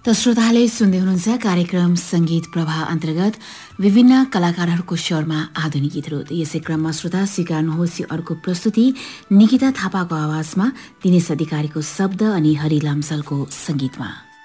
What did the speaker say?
त श्रोताले सुन्दै हुनुहुन्छ कार्यक्रम संगीत प्रभा अन्तर्गत विभिन्न कलाकारहरूको स्वरमा आधुनिक गीतहरू। यसै क्रममा श्रोता स्वीकार्नुहोस् अर्को प्रस्तुति निकिता थापाको आवाजमा दिनेश अधिकारीको शब्द अनि हरि लाम्सालको संगीतमा।